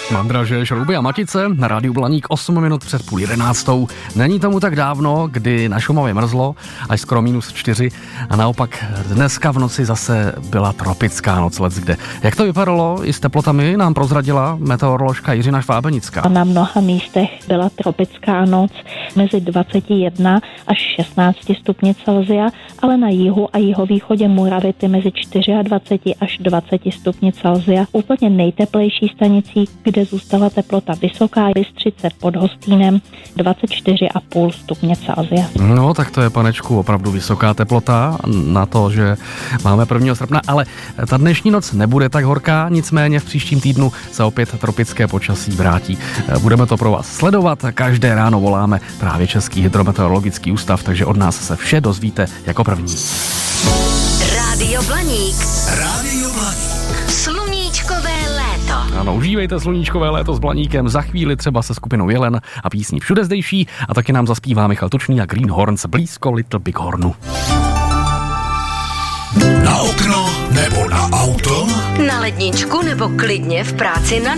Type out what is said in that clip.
Mandraže, šrouby a matice na rádiu Blaník 8 minut před 10:30. Není tomu tak dávno, kdy na Šumavě mrzlo až skoro -4 a naopak dneska v noci zase byla tropická noc leckde. Jak to vypadalo i s teplotami, nám prozradila meteoroložka Jiřina Švábenická. Na mnoha místech byla tropická noc mezi 21 až 16 stupni Celsia, ale na jihu a jihovýchodě Moravity mezi 24 až 20 stupni Celsia. Úplně nejteplejší stanicí, kde zůstala teplota vysoká, Bystřice pod Hostýnem 24,5 stupně Celsia. No, tak to je, panečku, opravdu vysoká teplota na to, že máme 1. srpna, ale ta dnešní noc nebude tak horká, nicméně v příštím týdnu se opět tropické počasí vrátí. Budeme to pro vás sledovat, každé ráno voláme právě Český hydrometeorologický ústav, takže od nás se vše dozvíte jako první. Rádio Blaník. Rádio Blaník. Sluníčkové léto. Ano, užívejte sluníčkové léto s Blaníkem, za chvíli třeba se skupinou Jelen a písní Všude zdejší a taky nám zaspívá Michal Tučný a Greenhorns blízko Little Big Hornu. Na okno nebo na auto? Na ledničku nebo klidně v práci na